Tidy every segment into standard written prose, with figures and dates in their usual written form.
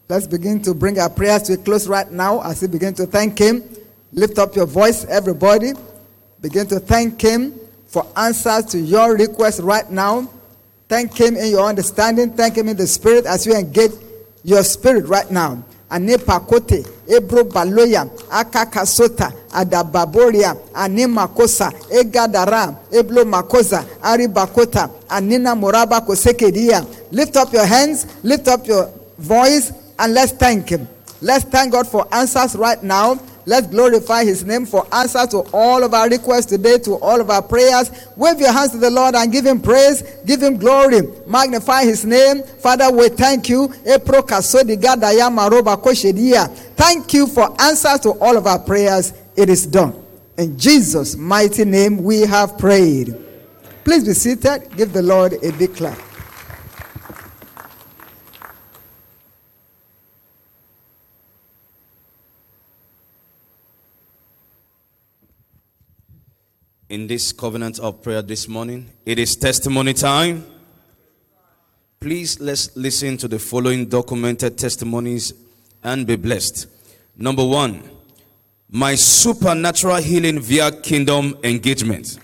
Let's begin to bring our prayers to a close right now as we begin to thank Him. Lift up your voice, everybody. Begin to thank Him for answers to your request right now. Thank Him in your understanding. Thank Him in the Spirit as you engage your spirit right now. Anepakote, Ebro Baloya, Akakasota, Adababoria, Anemakosa, Egadara, Eblo Makosa, Aribakota, Anina Moraba Kosekedia. Lift up your hands, lift up your voice, and let's thank Him. Let's thank God for answers right now. Let's glorify His name for answers to all of our requests today, to all of our prayers. Wave your hands to the Lord and give Him praise, give Him glory, magnify His name. Father, we thank you. Thank you for answers to all of our prayers. It is done. In Jesus' mighty name we have prayed. Please be seated. Give the Lord a big clap. In this covenant of prayer this morning, it is testimony time. Please, let's listen to the following documented testimonies and be blessed. Number 1, my supernatural healing via kingdom engagement.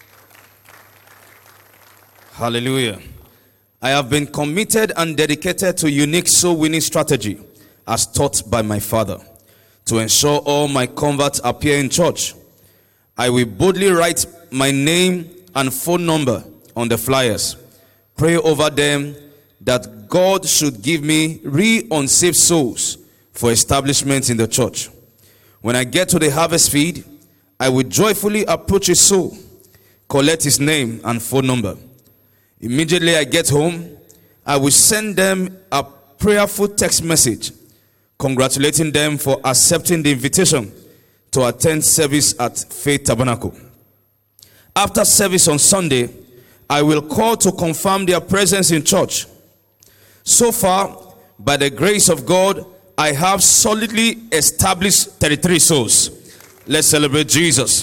Hallelujah. I have been committed and dedicated to unique soul winning strategy as taught by my father to ensure all my converts appear in church. I will boldly write my name and phone number on the flyers. Pray over them that God should give me unsaved souls for establishment in the church. When I get to the harvest field, I will joyfully approach a soul, collect his name and phone number. Immediately I get home, I will send them a prayerful text message congratulating them for accepting the invitation to attend service at Faith Tabernacle. After service on Sunday, I will call to confirm their presence in church. So far, by the grace of God, I have solidly established 33 souls. Let's celebrate Jesus.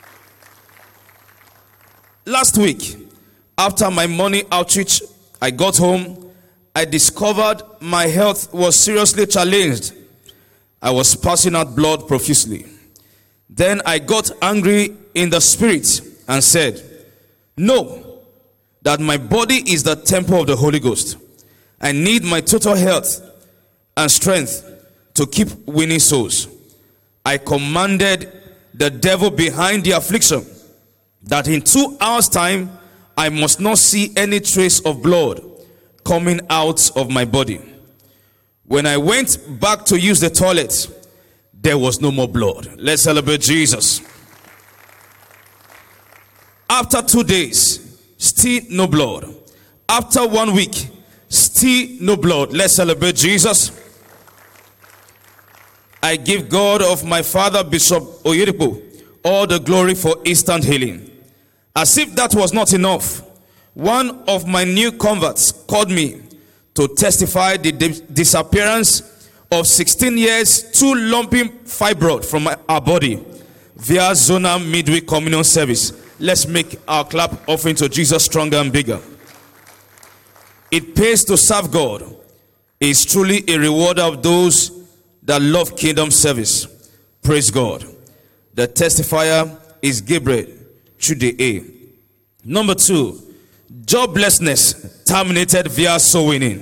Last week, after my morning outreach, I got home. I discovered my health was seriously challenged. I was passing out blood profusely. Then I got angry in the spirit and said, "Know that my body is the temple of the Holy Ghost. I need my total health and strength to keep winning souls." I commanded the devil behind the affliction that in 2 hours' time, I must not see any trace of blood coming out of my body. When I went back to use the toilet, there was no more blood. Let's celebrate Jesus. After 2 days, still no blood. After 1 week, still no blood. Let's celebrate Jesus. I give God of my father, Bishop Oyedepo, all the glory for instant healing. As if that was not enough, one of my new converts called me to testify the disappearance of 16 years, 2 lumpy fibroid from our body via zonal midweek communion service. Let's make our clap offering to Jesus stronger and bigger. It pays to serve God. It is truly a rewarder of those that love kingdom service. Praise God. The testifier is Gabriel Chude A. Number 2, joblessness terminated via soul winning.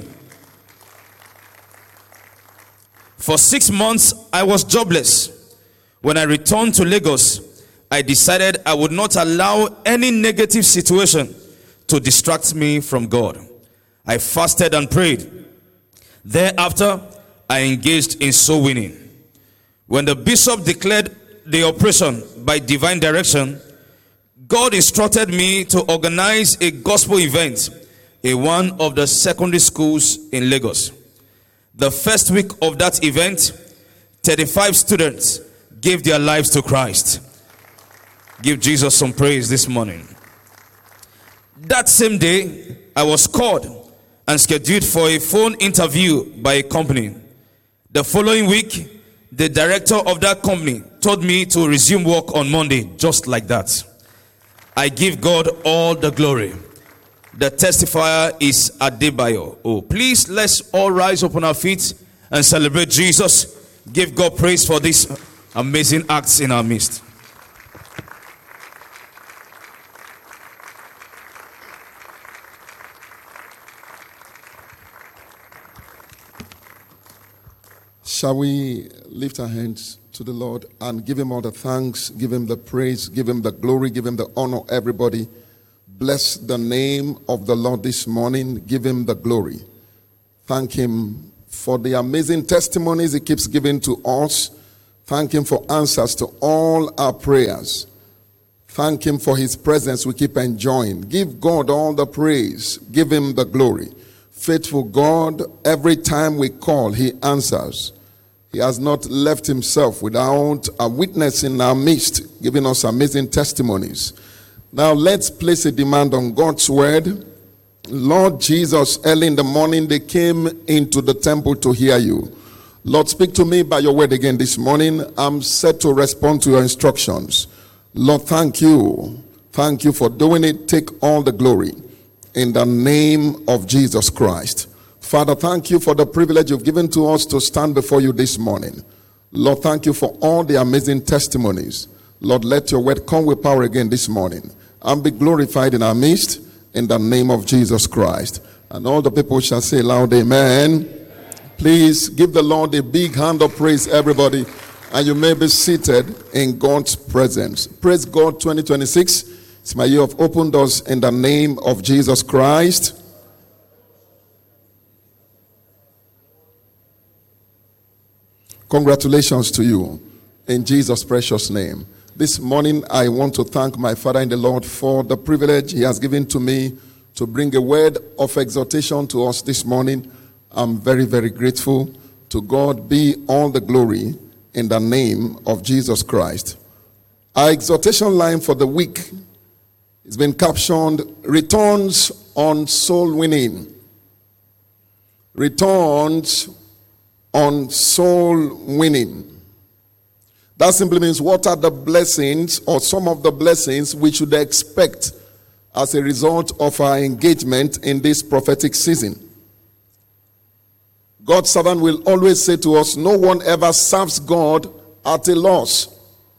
For 6 months, I was jobless. When I returned to Lagos, I decided I would not allow any negative situation to distract me from God. I fasted and prayed. Thereafter, I engaged in soul winning. When the bishop declared the operation by divine direction, God instructed me to organize a gospel event in one of the secondary schools in Lagos. The first week of that event, 35 students gave their lives to Christ. Give Jesus some praise this morning. That same day, I was called and scheduled for a phone interview by a company. The following week, the director of that company told me to resume work on Monday, just like that. I give God all the glory. The testifier is Adebayo. Oh, please, let's all rise upon our feet and celebrate Jesus. Give God praise for these amazing acts in our midst. Shall we lift our hands to the Lord and give him all the thanks, give him the praise, give him the glory, give him the honor, everybody. Bless the name of the Lord this morning. Give him the glory. Thank him for the amazing testimonies he keeps giving to us. Thank him for answers to all our prayers. Thank him for his presence we keep enjoying. Give God all the praise. Give him the glory. Faithful God, every time we call, he answers. He has not left himself without a witness in our midst, giving us amazing testimonies. Now let's place a demand on God's word. Lord Jesus, early in the morning, they came into the temple to hear you. Lord, speak to me by your word again this morning. I'm set to respond to your instructions. Lord, thank you. Thank you for doing it. Take all the glory in the name of Jesus Christ. Father, thank you for the privilege you've given to us to stand before you this morning. Lord, thank you for all the amazing testimonies. Lord, let your word come with power again this morning and be glorified in our midst in the name of Jesus Christ. And all the people shall say loud, amen. Please give the Lord a big hand of praise, everybody, and you may be seated in God's presence. Praise God. 2026, it's my year of open doors in the name of Jesus Christ. Congratulations to you in Jesus' precious name. This morning, I want to thank my Father in the Lord for the privilege he has given to me to bring a word of exhortation to us this morning. I'm very, very grateful. To God be all the glory in the name of Jesus Christ. Our exhortation line for the week has been captioned, Returns on Soul Winning. Returns on soul winning. That simply means, what are the blessings or some of the blessings we should expect as a result of our engagement in this prophetic season? God's servant will always say to us, no one ever serves God at a loss.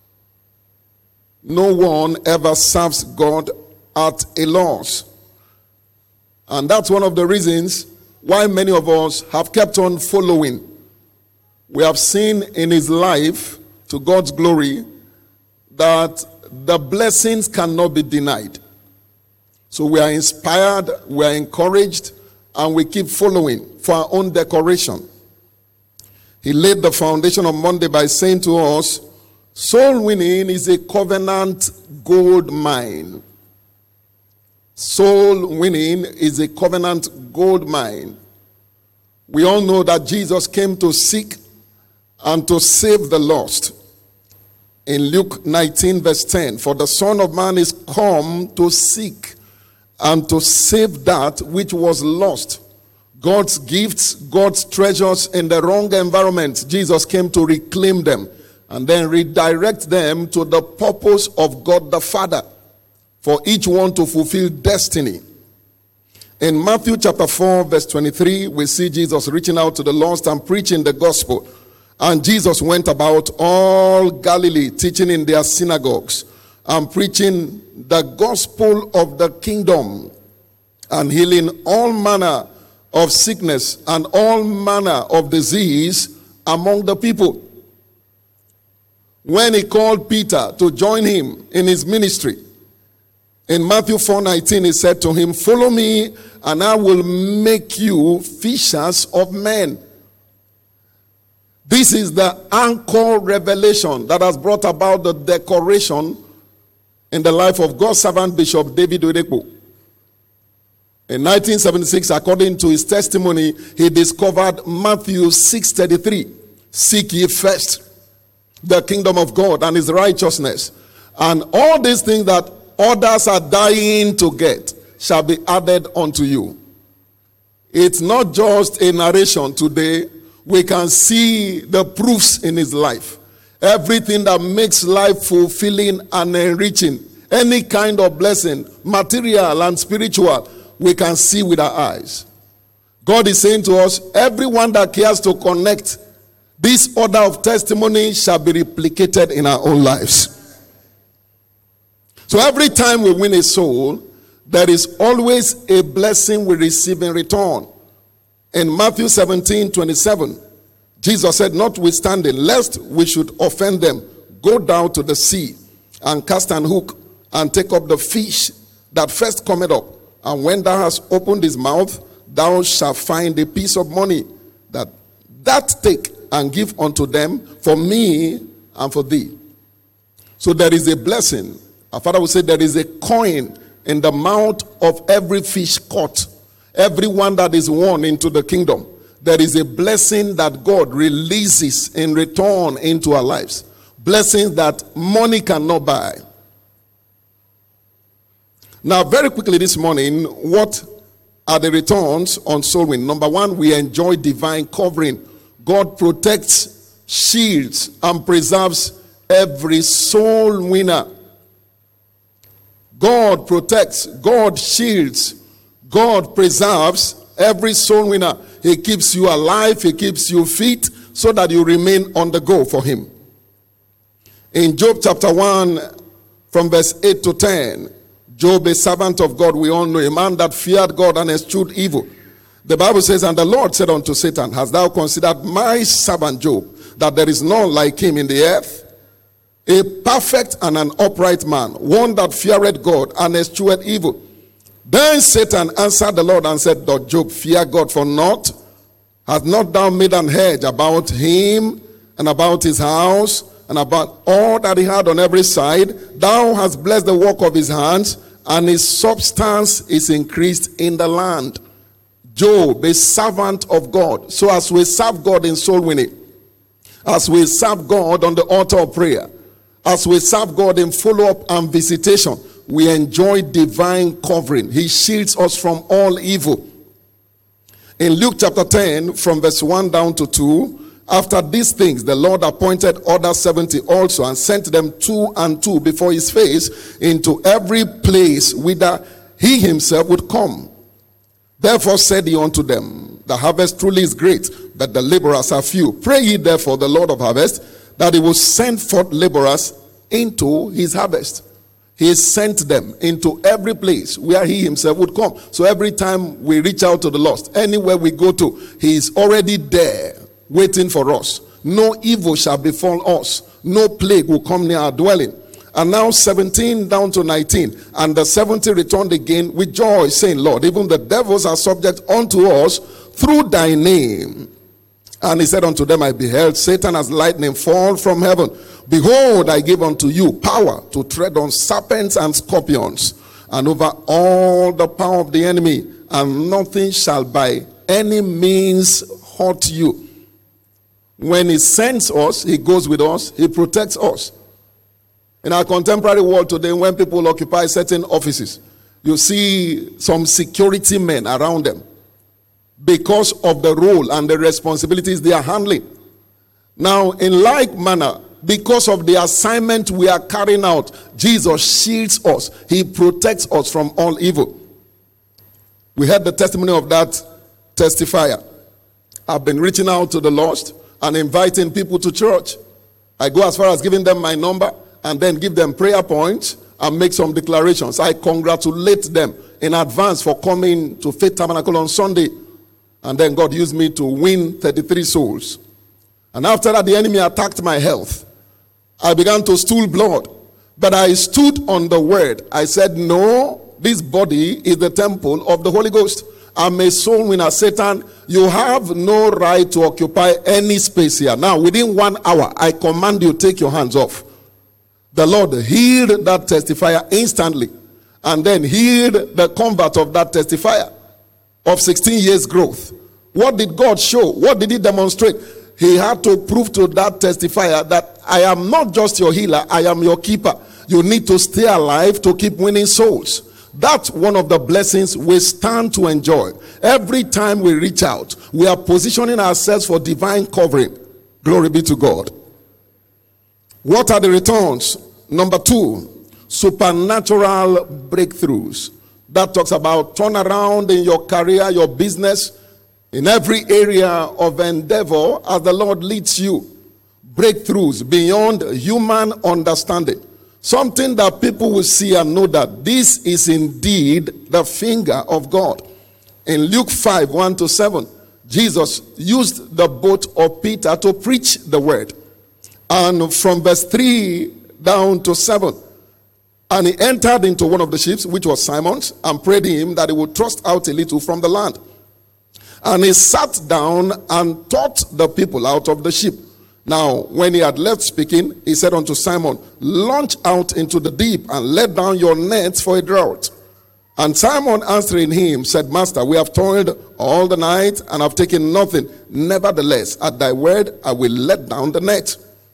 No one ever serves God at a loss. And that's one of the reasons why many of us have kept on following. We have seen in his life, to God's glory, that the blessings cannot be denied. So we are inspired, we are encouraged, and we keep following for our own decoration. He laid the foundation on Monday by saying to us, soul winning is a covenant gold mine. Soul winning is a covenant gold mine. We all know that Jesus came to seek and to save the lost. In Luke 19 verse 10, for the Son of Man is come to seek and to save that which was lost. God's gifts, God's treasures in the wrong environment, Jesus came to reclaim them and then redirect them to the purpose of God the Father, for each one to fulfill destiny. In Matthew chapter 4 verse 23, we see Jesus reaching out to the lost and preaching the gospel. And Jesus went about all Galilee, teaching in their synagogues and preaching the gospel of the kingdom and healing all manner of sickness and all manner of disease among the people. When he called Peter to join him in his ministry, in Matthew 4:19, he said to him, follow me and I will make you fishers of men. This is the anchor revelation that has brought about the decoration in the life of God's servant Bishop David Oyedepo. In 1976, according to his testimony, he discovered Matthew 6:33. Seek ye first the kingdom of God and his righteousness, and all these things that others are dying to get shall be added unto you. It's not just a narration today. We can see the proofs in his life. Everything that makes life fulfilling and enriching, any kind of blessing, material and spiritual, we can see with our eyes. God is saying to us, everyone that cares to connect, this order of testimony shall be replicated in our own lives. So every time we win a soul, there is always a blessing we receive in return. In Matthew 17:27, Jesus said, notwithstanding, lest we should offend them, go down to the sea and cast an hook and take up the fish that first cometh up. And when thou hast opened his mouth, thou shalt find a piece of money. That take and give unto them for me and for thee. So there is a blessing. Our Father will say there is a coin in the mouth of every fish caught. Everyone that is won into the kingdom. There is a blessing that God releases in return into our lives. Blessings that money cannot buy. Now, very quickly this morning, what are the returns on soul winning? Number one, we enjoy divine covering. God protects, shields, and preserves every soul winner. God protects, God shields, God preserves every soul winner. He keeps you alive, he keeps you fit, so that you remain on the go for him. In Job chapter 1, from verse 8 to 10, Job, a servant of God, we all know, a man that feared God and eschewed evil. The Bible says, and the Lord said unto Satan, hast thou considered my servant Job, that there is none like him in the earth? A perfect and an upright man, one that feared God and eschewed evil. Then Satan answered the Lord and said, doth Job fear God for naught? Hast not thou made an hedge about him and about his house and about all that he had on every side? Thou hast blessed the work of his hands, and his substance is increased in the land. Job, a servant of God. So as we serve God in soul winning, as we serve God on the altar of prayer, as we serve God in follow-up and visitation, we enjoy divine covering. He shields us from all evil. In Luke chapter 10, from verse 1 down to 2, after these things, the Lord appointed other 70 also, and sent them 2 and 2 before his face into every place whither he himself would come. Therefore said he unto them, the harvest truly is great, but the laborers are few. Pray ye therefore the Lord of harvest, that he will send forth laborers into his harvest. He sent them into every place where he himself would come. So every time we reach out to the lost, anywhere we go to, he is already there waiting for us. No evil shall befall us. No plague will come near our dwelling. And now 17 down to 19. And the 70 returned again with joy, saying, Lord, even the devils are subject unto us through thy name. And he said unto them, I beheld Satan as lightning fall from heaven. Behold, I give unto you power to tread on serpents and scorpions, and over all the power of the enemy, and nothing shall by any means hurt you. When he sends us, he goes with us, he protects us. In our contemporary world today, when people occupy certain offices, you see some security men around them because of the role and the responsibilities they are handling. Now, in like manner, because of the assignment we are carrying out, Jesus shields us. He protects us from all evil. We heard the testimony of that testifier. I've been reaching out to the lost and inviting people to church. I go as far as giving them my number and then give them prayer points and make some declarations. I congratulate them in advance for coming to Faith Tabernacle on Sunday. And then God used me to win 33 souls. And after that, the enemy attacked my health. I began to stool blood. But I stood on the word. I said, no, this body is the temple of the Holy Ghost. I'm a soul winner. Satan, you have no right to occupy any space here. Now, within 1 hour, I command you, take your hands off. The Lord healed that testifier instantly. And then healed the convert of that testifier of 16 years growth. What did God show? What did he demonstrate? He had to prove to that testifier that I am not just your healer, I am your keeper. You need to stay alive to keep winning souls. That's one of the blessings we stand to enjoy. Every time we reach out, we are positioning ourselves for divine covering. Glory be to God. What are the returns? Number 2, supernatural breakthroughs. That talks about turnaround in your career, your business, In every area of endeavor, as the Lord leads you, breakthroughs beyond human understanding. Something that people will see and know that this is indeed the finger of God. In Luke 5, 1-7, Jesus used the boat of Peter to preach the word. And from verse 3 down to 7, and he entered into one of the ships, which was Simon's, and prayed him that he would thrust out a little from the land. And he sat down and taught the people out of the ship. Now, when he had left speaking, he said unto Simon, launch out into the deep and let down your nets for a draught. And Simon answering him said, Master, we have toiled all the night and have taken nothing. Nevertheless, at thy word, I will let down the net.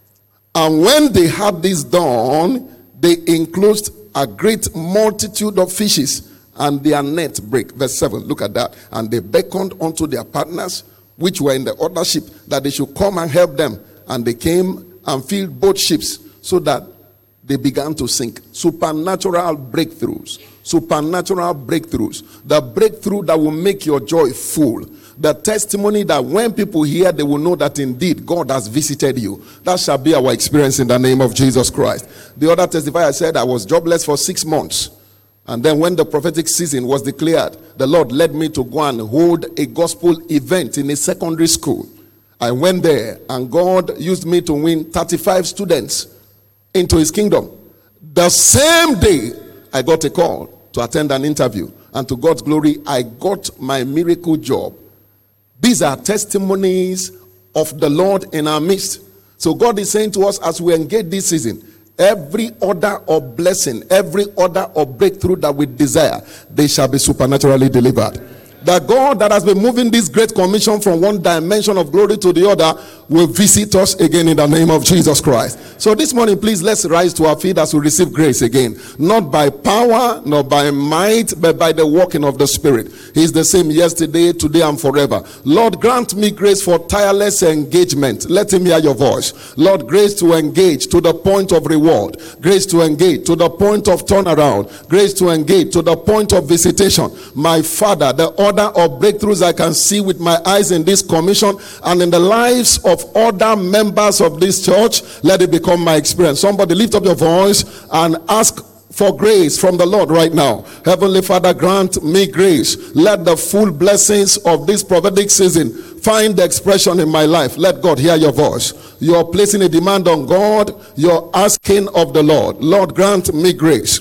And when they had this done, they enclosed a great multitude of fishes, and their net brake. Verse 7, look at that. And they beckoned unto their partners, which were in the other ship, that they should come and help them. And they came and filled both ships, so that they began to sink. Supernatural breakthroughs. Supernatural breakthroughs. The breakthrough that will make your joy full. The testimony that when people hear, they will know that indeed God has visited you. That shall be our experience in the name of Jesus Christ. The other testifier said, I was jobless for 6 months. And then when the prophetic season was declared, the Lord led me to go and hold a gospel event in a secondary school. I went there and God used me to win 35 students into his kingdom. The same day, I got a call to attend an interview. And to God's glory, I got my miracle job. These are testimonies of the Lord in our midst. So God is saying to us as we engage this season, every order of blessing, every order of breakthrough that we desire, they shall be supernaturally delivered. The God that has been moving this great commission from one dimension of glory to the other will visit us again in the name of Jesus Christ. So this morning, please, let's rise to our feet as we receive grace again. Not by power, nor by might, but by the working of the Spirit. He is the same yesterday, today, and forever. Lord, grant me grace for tireless engagement. Let him hear your voice. Lord, grace to engage to the point of reward. Grace to engage to the point of turnaround. Grace to engage to the point of visitation. My Father, the order of breakthroughs I can see with my eyes in this commission and in the lives of other members of this church, let it become my experience. Somebody lift up your voice and ask for grace from the Lord right now. Heavenly Father, grant me grace. Let the full blessings of this prophetic season find expression in my life. Let God hear your voice. You are placing a demand on God. You're asking of the Lord. Lord, grant me grace.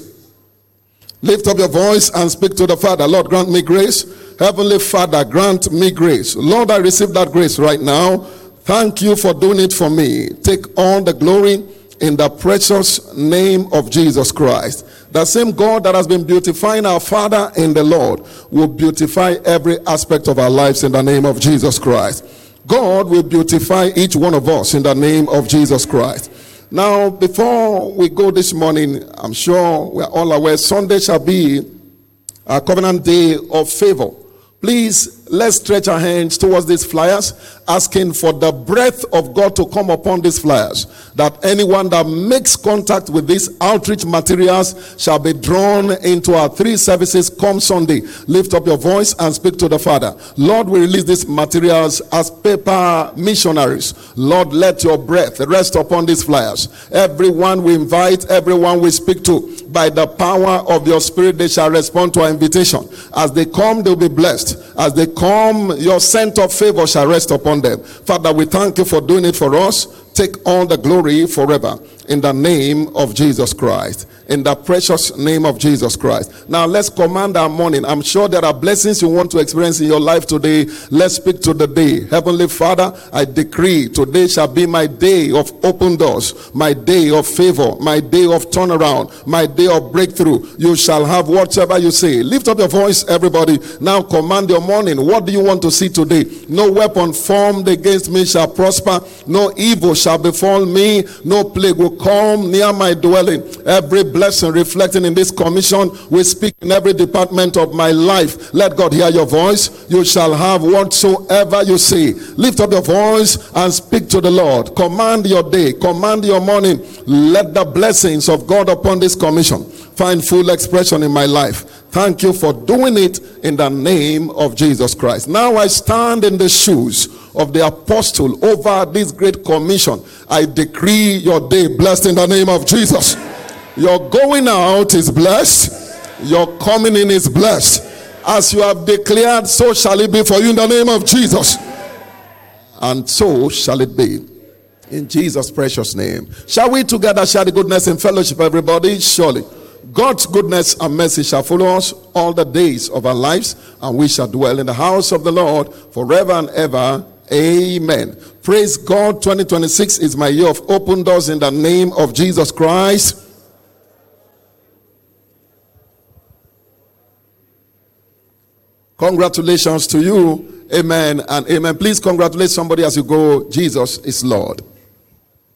Lift up your voice and speak to the Father. Lord, grant me grace. Heavenly Father, grant me grace. Lord, I receive that grace right now. Thank you for doing it for me. Take all the glory in the precious name of Jesus Christ. The same God that has been beautifying our Father in the Lord will beautify every aspect of our lives in the name of Jesus Christ. God will beautify each one of us in the name of Jesus Christ. Now, before we go this morning, I'm sure we're all aware, Sunday shall be a covenant day of favor. Please, let's stretch our hands towards these flyers, asking for the breath of God to come upon these flyers, that anyone that makes contact with these outreach materials shall be drawn into our 3 services come Sunday. Lift up your voice and speak to the Father. Lord, we release these materials as paper missionaries. Lord, let your breath rest upon these flyers. Everyone we invite, everyone we speak to, by the power of your Spirit, they shall respond to our invitation. As they come, they'll be blessed. As they come, your scent of favor shall rest upon them. Father, we thank you for doing it for us. Take all the glory forever. In the name of Jesus Christ. In the precious name of Jesus Christ. Now let's command our morning. I'm sure there are blessings you want to experience in your life today. Let's speak to the day. Heavenly Father, I decree today shall be my day of open doors, my day of favor, my day of turnaround, my day of breakthrough. You shall have whatever you say. Lift up your voice, everybody. Now command your morning. What do you want to see today? No weapon formed against me shall prosper. No evil shall befall me. No plague will come near my dwelling. Every blessing reflecting in this commission we speak in every department of my life. Let God hear your voice. You shall have whatsoever you say. Lift up your voice and speak to the Lord. Command your day, command your morning. Let the blessings of God upon this commission find full expression in my life. Thank you for doing it in the name of Jesus Christ. Now I stand in the shoes of the apostle over this great commission. I decree your day blessed in the name of Jesus. Your going out is blessed. Your coming in is blessed. As you have declared, so shall it be for you in the name of Jesus. And so shall it be. In Jesus' precious name. Shall we together share the goodness in fellowship, everybody? Surely God's goodness and mercy shall follow us all the days of our lives, and we shall dwell in the house of the Lord forever and ever. Amen. Praise God. 2026 is my year of open doors in the name of Jesus Christ. Congratulations to you. Amen and amen. Please congratulate somebody as you go. Jesus is Lord.